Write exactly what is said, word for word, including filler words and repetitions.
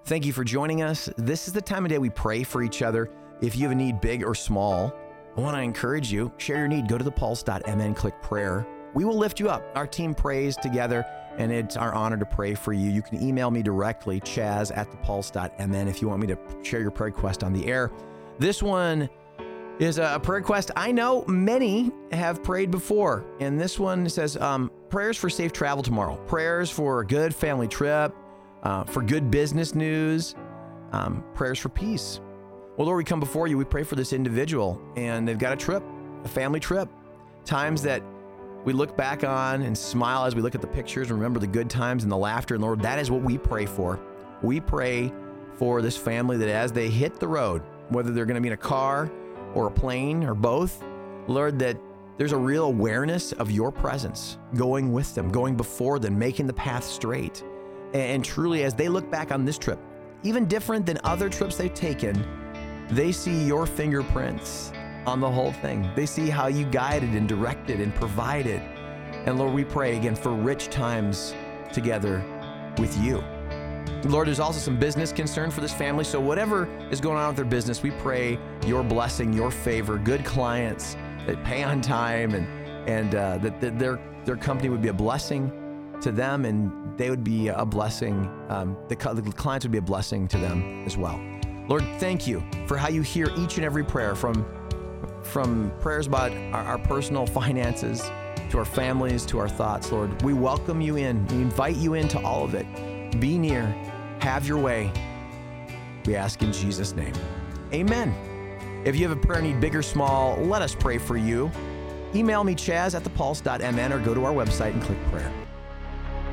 Thank you for joining us. This is the time of day we pray for each other. If you have a need, big or small, I want to encourage you, share your need. Go to the pulse dot m n, click prayer. We will lift you up. Our team prays together, and it's our honor to pray for you. You can email me directly, chaz at the pulse dot m n, if you want me to share your prayer request on the air. This one is a prayer request I know many have prayed before. And this one says, um, prayers for safe travel tomorrow. Prayers for a good family trip, uh, for good business news, um, prayers for peace. Well, Lord, we come before you. We pray for this individual, and they've got a trip, a family trip. Times that we look back on and smile as we look at the pictures and remember the good times and the laughter. And Lord, that is what we pray for. We pray for this family that as they hit the road, whether they're going to be in a car or a plane or both, Lord, that there's a real awareness of your presence going with them, going before them, making the path straight. And truly, as they look back on this trip, even different than other trips they've taken, they see your fingerprints on the whole thing. They see how you guided and directed and provided. And Lord, we pray again for rich times together with you. Lord, there's also some business concern for this family. So whatever is going on with their business, we pray your blessing, your favor, good clients that pay on time, and and uh, that, that their their company would be a blessing to them, and they would be a blessing. Um, the, the clients would be a blessing to them as well. Lord, thank you for how you hear each and every prayer, from from prayers about our, our personal finances to our families to our thoughts. Lord, we welcome you in. We invite you into all of it. Be near. Have your way. We ask in Jesus' name. Amen. If you have a prayer need, big or small, let us pray for you. Email me, chaz at the pulse dot m n, or go to our website and click prayer.